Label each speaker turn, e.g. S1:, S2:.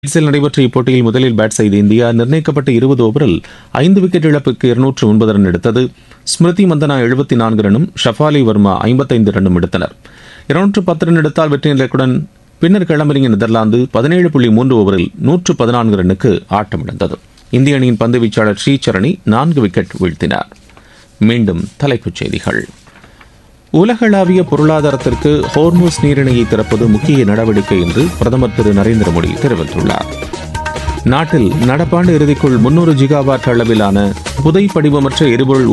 S1: லீட்ஸில் நடைபெற்ற இப்போட்டியில் முதலில் பேட் செய்த இந்தியா நிர்ணயிக்கப்பட்ட 20 ஓவரில் 5 விக்கெட் இழப்புக்கு 209 ரன் எடுத்தது. ஸ்மிருதி மந்தனா 74 ரன்னும் ஷஃபாலி வர்மா 55 ரன்னும் எடுத்தனர். 210 ரன் எடுத்தால் வெற்றி இலக்குடன் பின்னர் களமிறங்கிய நெதர்லாந்து 17.3 ஓவரில் 114 ரன்னுக்கு ஆட்டமிழந்தது. இந்திய அணியின் பந்து வீச்சாளர் ஸ்ரீசரணி 4 விக்கெட் வீழ்த்தினார். மீண்டும் தலைப்புச் செய்திகள். உலகளாவிய பொருளாதாரத்திற்கு ஹோர்முஸ் நீரிணையை திறப்பது முக்கிய நடவடிக்கை என்று பிரதமர் திரு நரேந்திர மோடி தெரிவித்துள்ளார். நாட்டில் நடப்பாண்டு இறுதிக்குள் 300 ஜிகாவாட் அளவிலான புதை படிவமற்ற எரிபொருள்